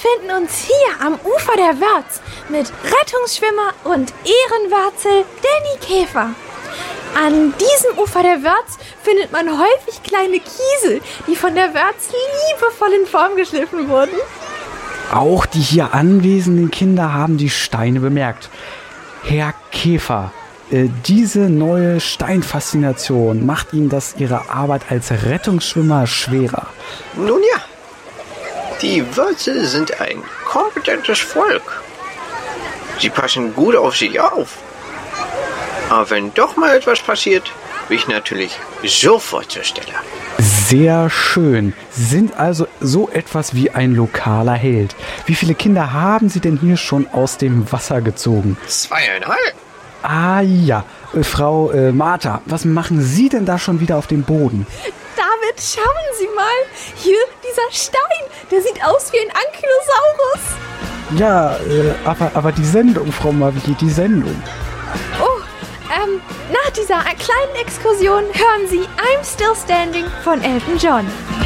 befinden uns hier am Ufer der Wörz mit Rettungsschwimmer und Ehrenwärzel Danny Käfer. An diesem Ufer der Wörz findet man häufig kleine Kiesel, die von der Wörz liebevoll in Form geschliffen wurden. Auch die hier anwesenden Kinder haben die Steine bemerkt. Herr Käfer, diese neue Steinfaszination macht Ihnen das Ihre Arbeit als Rettungsschwimmer schwerer? Nun ja, die Wörze sind ein kompetentes Volk. Sie passen gut auf sich auf. Aber wenn doch mal etwas passiert, bin ich natürlich sofort zur Stelle. Sehr schön. Sind also so etwas wie ein lokaler Held. Wie viele Kinder haben Sie denn hier schon aus dem Wasser gezogen? 2,5. Ah ja, Frau Martha, was machen Sie denn da schon wieder auf dem Boden? David, schauen Sie mal. Hier, dieser Stein, der sieht aus wie ein Ankylosaurus. Ja, aber die Sendung, Frau Mavi, die Sendung. Nach dieser kleinen Exkursion hören Sie I'm Still Standing von Elton John.